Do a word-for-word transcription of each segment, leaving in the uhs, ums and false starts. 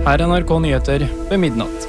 Her er N R K Nyheter ved midnatt.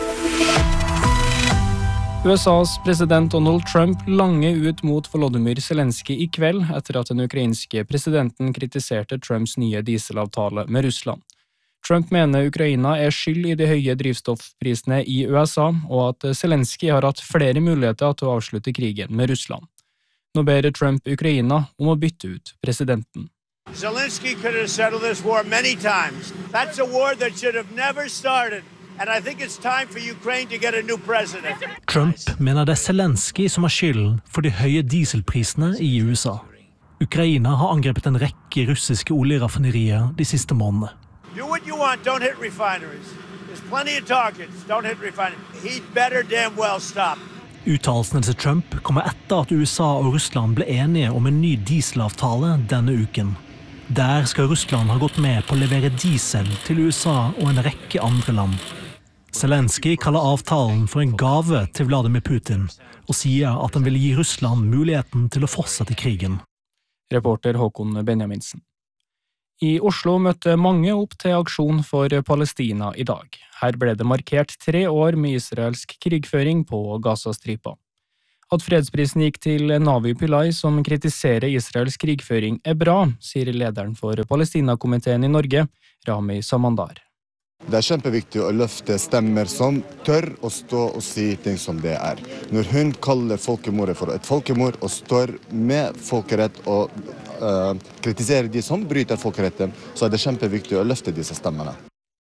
U S A's president Donald Trump lange ut mot Volodymyr Zelensky i kveld etter at den ukrainske presidenten kritiserte Trumps nye dieselavtale med Russland. Trump mener Ukraina er skyld i de høye drivstoffprisene i U S A, og at Zelensky har hatt flere muligheter til å avslutte krigen med Russland. Nå ber Trump Ukraina om å bytte ut presidenten. Zelensky could have settled this war many times. That's a war that should have never started. And I think it's time for Ukraine to get a new president. Trump mener det er Zelensky som har skylden for de høye dieselprisene i U S A. Ukraina har angrepet en rekke russiske oljeraffinerier de siste månedene. Do what you want, don't hit refineries. There's plenty of targets, don't hit refineries. He'd better damn well stop. Uttalelsene til Trump kommer etter at U S A og Russland ble enige om en ny dieselavtale denne uken. Der skal Russland ha gått med på å levere diesel til U S A og en rekke andre land. Zelensky kaller avtalen for en gave til Vladimir Putin, og sier at han vil gi Russland muligheten til å fortsette krigen. Reporter Håkon Benjaminsen. I Oslo møtte mange opp til aksjon for Palestina i dag. Her ble det markert tre år med israelsk krigføring på Gazastripa. At fredsprisen gikk til Navi Pillai, som kritiserer Israels krigføring, er bra, sier lederen for Palestina-komiteen i Norge, Rami Samandar. Det er kjempeviktig å løfte stemmer som tør å stå og si ting som det er. Når hun kaller folkemordet for et folkemord og står med folkerett og uh, kritiserer de som bryter folkeretten, så er det kjempeviktig å løfte disse stemmene.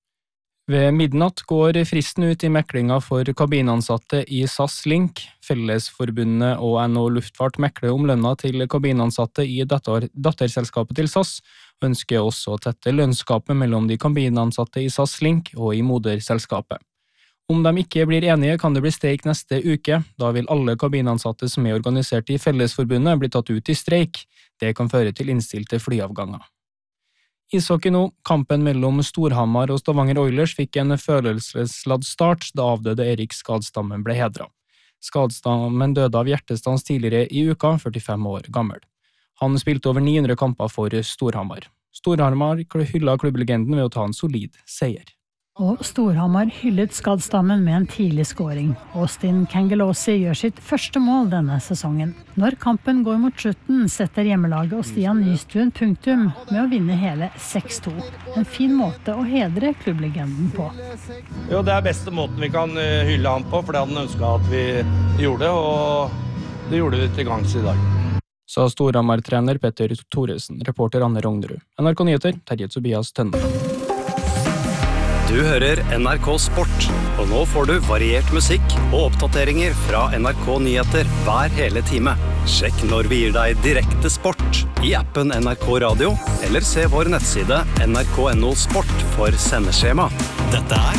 Ved midnatt går fristen ut i meklinga for kabinansatte i S A S Link. Fellesforbundet og N H O Luftfart mekler om lønna til kabinansatte i datter, datterselskapet til S A S, og ønsker også å tette lønnsgapet mellom de kabinansatte i S A S Link og i moderselskapet. Om de ikke blir enige, kan det bli streik neste uke. Da vil alle kabinansatte som er organisert i Fellesforbundet bli tatt ut i streik. Det kan føre til innstilte flyavganger. Ishockey nå. Kampen mellom Storhamar og Stavanger Oilers fikk en følelsesladd start da avdøde Erik Skadstammen ble hedret. Skadstammen døde av hjertestans tidligere i uka, førtifem år gammel. Han spilte over ni hundre kamper for Storhamar. Storhamar hyllet klubblegenden ved å ta en solid seier. Og Storhamar hyllet Skadstammen med en tidlig scoring. Austin Kangelåsi gjør sitt første mål denne sesongen. Når kampen går mot slutten, setter hjemmelaget og Stian Nystuen punktum med å vinne hele seks to. En fin måte å hedre klubblegenden på. Jo, det er beste måten vi kan hylle han på, for det hadde han ønsket at vi gjorde, og det gjorde vi til gangs i dag. Sa Storhamar-trener Petter Thoresen, reporter Anne Rognerud. N R K Nyheter, Terje Tobias Tønne. Du hører N R K Sport, og nå får du variert musikk og oppdateringer fra N R K Nyheter hver hele time. Sjekk når vi gir deg direkte sport i appen N R K Radio, eller se vår nettside N R K punktum no sport for sendeskjema. Dette er